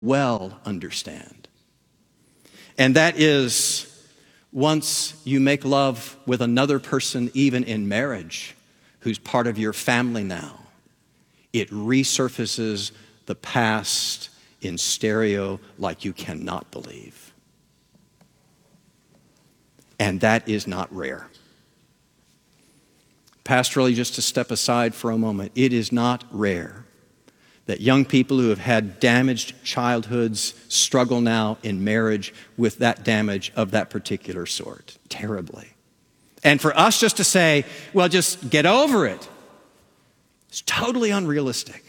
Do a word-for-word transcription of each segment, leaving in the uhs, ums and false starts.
well understand. And that is, once you make love with another person, even in marriage, who's part of your family now, it resurfaces the past in stereo like you cannot believe. And that is not rare. Pastorally, just to step aside for a moment, it is not rare that young people who have had damaged childhoods struggle now in marriage with that damage of that particular sort, terribly. And for us just to say, well, just get over it, it's totally unrealistic.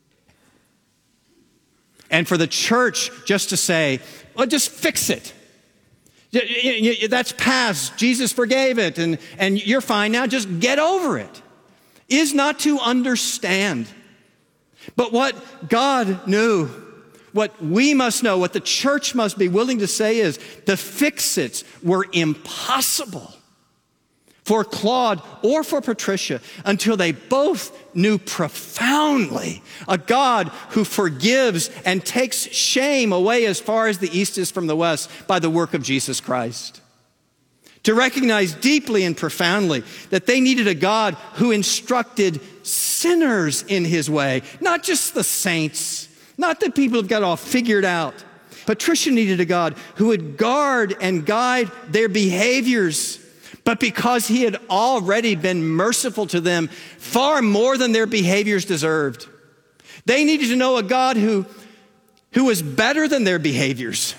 And for the church just to say, well, just fix it. That's past. Jesus forgave it, and, and you're fine now. Just get over it, is not to understand. But what God knew, what we must know, what the church must be willing to say is the fix-its were impossible for Claude or for Patricia until they both knew profoundly a God who forgives and takes shame away as far as the east is from the west by the work of Jesus Christ. To recognize deeply and profoundly that they needed a God who instructed sinners in his way, not just the saints, not the people who've got it all figured out. Patricia needed a God who would guard and guide their behaviors, but because he had already been merciful to them far more than their behaviors deserved. They needed to know a God who, who was better than their behaviors.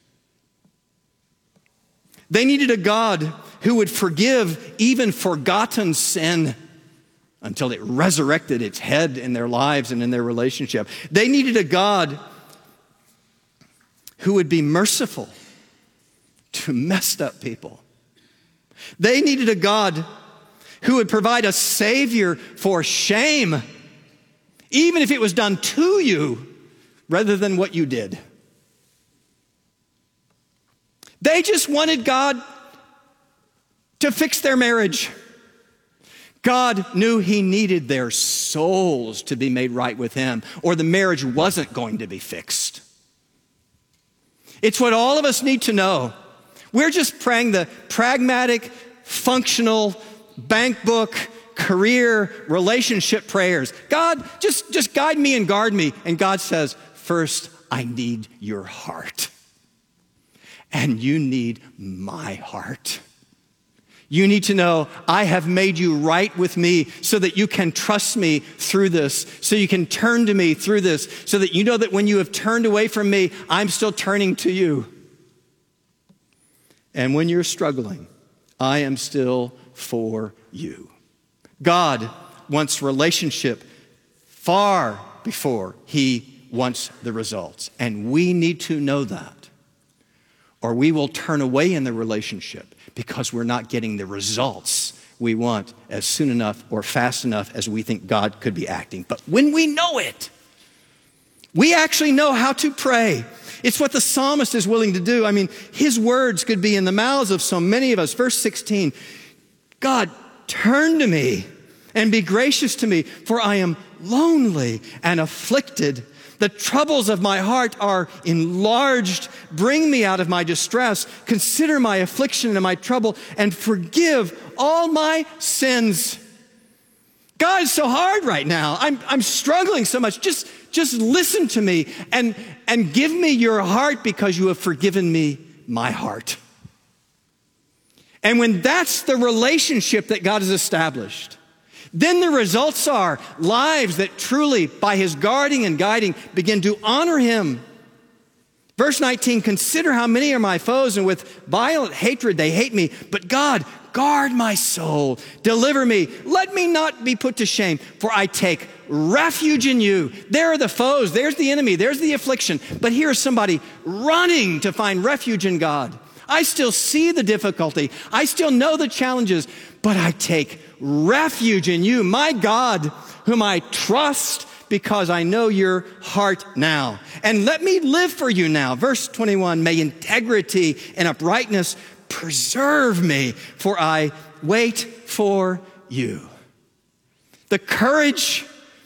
They needed a God who would forgive even forgotten sin until it resurrected its head in their lives and in their relationship. They needed a God who would be merciful to messed up people. They needed a God who would provide a savior for shame, even if it was done to you rather than what you did. They just wanted God to fix their marriage. God knew he needed their souls to be made right with him, or the marriage wasn't going to be fixed. It's what all of us need to know. We're just praying the pragmatic, functional, bank book, career, relationship prayers. God, just, just guide me and guard me. And God says, first, I need your heart. And you need my heart. You need to know I have made you right with me so that you can trust me through this, so you can turn to me through this, so that you know that when you have turned away from me, I'm still turning to you. And when you're struggling, I am still for you. God wants relationship far before he wants the results. And we need to know that, or we will turn away in the relationship because we're not getting the results we want as soon enough or fast enough as we think God could be acting. But when we know it, we actually know how to pray. It's what the psalmist is willing to do. I mean, his words could be in the mouths of so many of us. Verse sixteen, God, turn to me and be gracious to me, for I am lonely and afflicted. The troubles of my heart are enlarged. Bring me out of my distress. Consider my affliction and my trouble and forgive all my sins. God, it's so hard right now. I'm, I'm struggling so much. Just, just listen to me and, and give me your heart because you have forgiven me my heart. And when that's the relationship that God has established, then the results are lives that truly, by his guarding and guiding, begin to honor him. Verse nineteen, consider how many are my foes, and with violent hatred they hate me. But God, guard my soul. Deliver me. Let me not be put to shame, for I take refuge in you. There are the foes. There's the enemy. There's the affliction. But here's somebody running to find refuge in God. I still see the difficulty. I still know the challenges, but I take refuge in you, my God, whom I trust because I know your heart now. And let me live for you now. Verse twenty-one, may integrity and uprightness preserve me, for I wait for you. The courage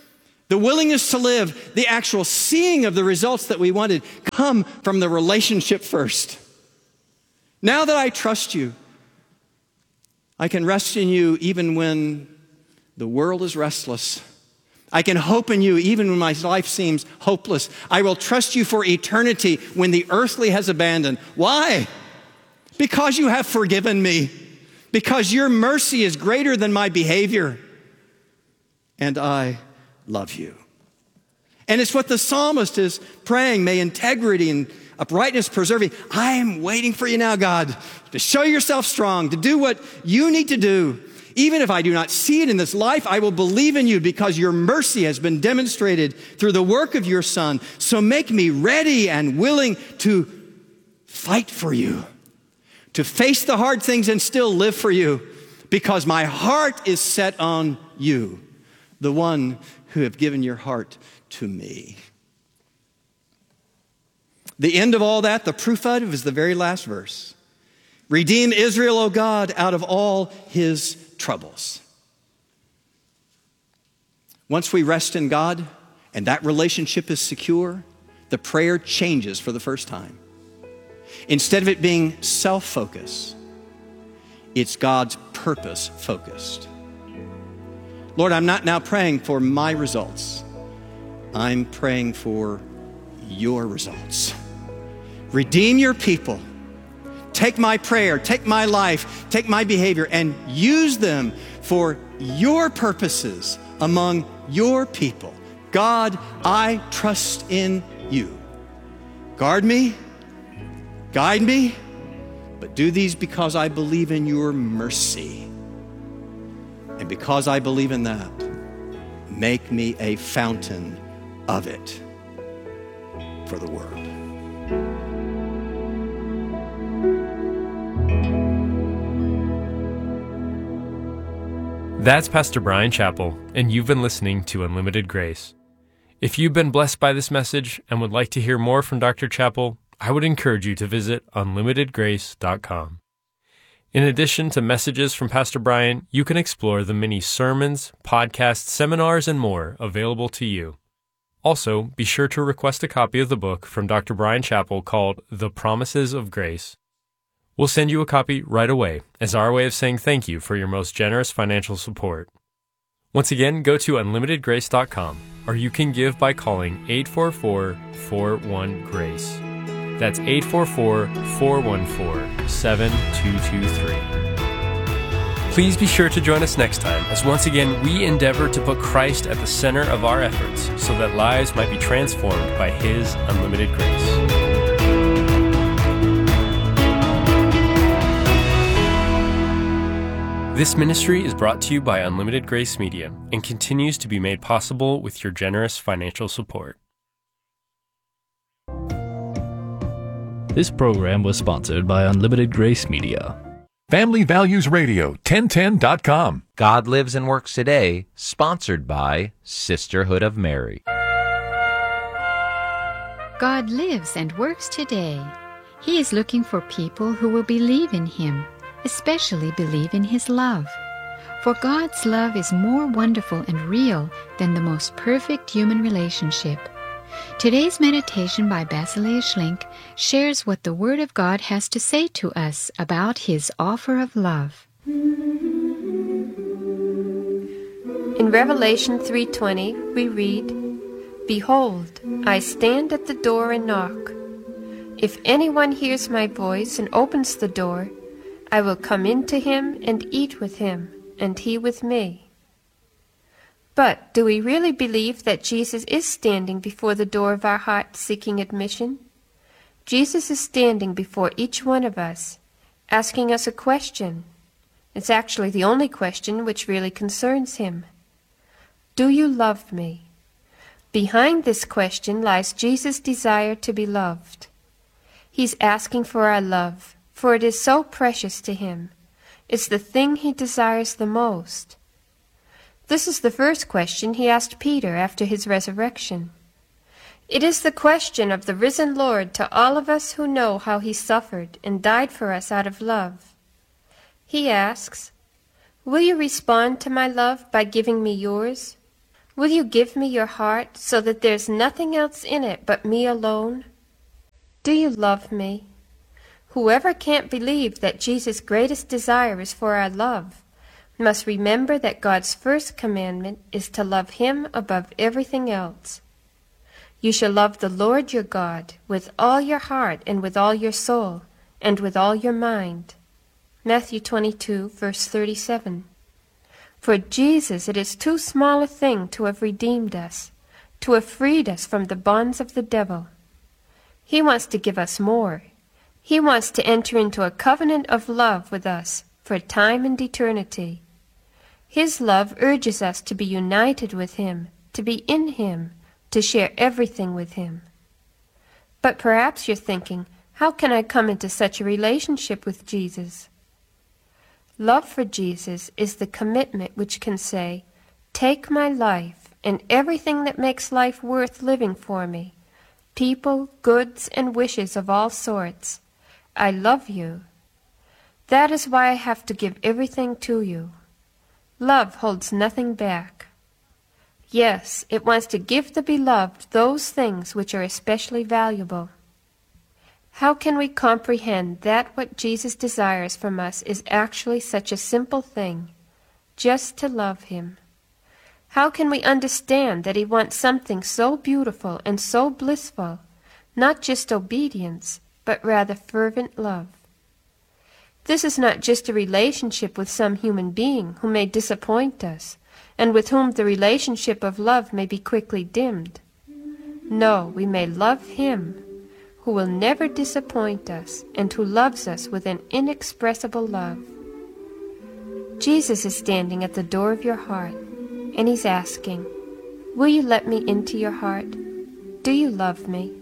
the willingness to live, the actual seeing of the results that we wanted come from the relationship first. Now that I trust you, I can rest in you even when the world is restless. I can hope in you even when my life seems hopeless. I will trust you for eternity when the earthly has abandoned. Why? Because you have forgiven me. Because your mercy is greater than my behavior. And I love you. And it's what the psalmist is praying. May integrity and uprightness preserve you. I am waiting for you now, God, to show yourself strong, to do what you need to do. Even if I do not see it in this life, I will believe in you because your mercy has been demonstrated through the work of your Son. So make me ready and willing to fight for you, to face the hard things and still live for you, because my heart is set on you, the one who have given your heart to me. The end of all that, the proof of it, is the very last verse. Redeem Israel, O God, out of all his troubles. Once we rest in God and that relationship is secure, the prayer changes for the first time. Instead of it being self-focused, it's God's purpose-focused. Lord, I'm not now praying for my results. I'm praying for your results. Redeem your people. Take my prayer, take my life, take my behavior, and use them for your purposes among your people. God, I trust in you. Guard me, guide me, but do these because I believe in your mercy. And because I believe in that, make me a fountain of it for the world. That's Pastor Bryan Chapell, and you've been listening to Unlimited Grace. If you've been blessed by this message and would like to hear more from Doctor Chapell, I would encourage you to visit unlimited grace dot com. In addition to messages from Pastor Bryan, you can explore the many sermons, podcasts, seminars, and more available to you. Also, be sure to request a copy of the book from Doctor Bryan Chapell called The Promises of Grace. We'll send you a copy right away as our way of saying thank you for your most generous financial support. Once again, go to unlimited grace dot com, or you can give by calling eight four four, four one, GRACE. That's eight four four, four one four, seven two two three. Please be sure to join us next time as once again we endeavor to put Christ at the center of our efforts so that lives might be transformed by His unlimited grace. This ministry is brought to you by Unlimited Grace Media and continues to be made possible with your generous financial support. This program was sponsored by Unlimited Grace Media. Family Values Radio, ten ten dot com. God Lives and Works Today, sponsored by Sisterhood of Mary. God lives and works today. He is looking for people who will believe in Him, especially believe in His love. For God's love is more wonderful and real than the most perfect human relationship. Today's meditation by Basilea Schlink shares what the Word of God has to say to us about His offer of love. In Revelation three twenty, we read, "Behold, I stand at the door and knock. If anyone hears my voice and opens the door, I will come in to him and eat with him, and he with me." But do we really believe that Jesus is standing before the door of our heart seeking admission? Jesus is standing before each one of us, asking us a question. It's actually the only question which really concerns Him. Do you love me? Behind this question lies Jesus' desire to be loved. He's asking for our love, for it is so precious to Him. It's the thing He desires the most. This is the first question He asked Peter after His resurrection. It is the question of the risen Lord to all of us who know how He suffered and died for us out of love. He asks, "Will you respond to my love by giving me yours? Will you give me your heart so that there's nothing else in it but me alone? Do you love me? Whoever can't believe that Jesus' greatest desire is for our love must remember that God's first commandment is to love him above everything else. You shall love the Lord your God with all your heart and with all your soul and with all your mind. Matthew twenty-two, verse thirty-seven. For Jesus it is too small a thing to have redeemed us, to have freed us from the bonds of the devil. He wants to give us more. He wants to enter into a covenant of love with us for time and eternity. His love urges us to be united with him, to be in him, to share everything with him. But perhaps you're thinking, how can I come into such a relationship with Jesus? Love for Jesus is the commitment which can say, take my life and everything that makes life worth living for me, people, goods, and wishes of all sorts. I love you. That is why I have to give everything to you. Love holds nothing back. Yes, it wants to give the beloved those things which are especially valuable. How can we comprehend that what Jesus desires from us is actually such a simple thing, just to love him? How can we understand that he wants something so beautiful and so blissful, not just obedience, but rather fervent love? This is not just a relationship with some human being who may disappoint us, and with whom the relationship of love may be quickly dimmed. No, we may love him, who will never disappoint us, and who loves us with an inexpressible love. Jesus is standing at the door of your heart, and he's asking, will you let me into your heart? Do you love me?